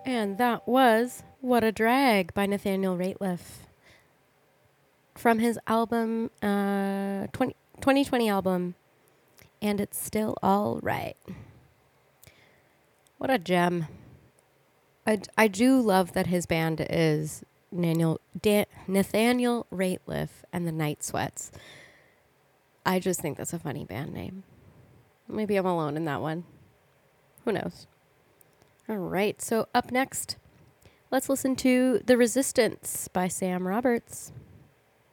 And that was What a Drag by Nathaniel Rateliff from his album, 2020 album, And It's Still All Right. What a gem. I do love that his band is Nathaniel Rateliff and the Night Sweats. I just think that's a funny band name. Maybe I'm alone in that one. Who knows? All right, so up next, let's listen to The Resistance by Sam Roberts.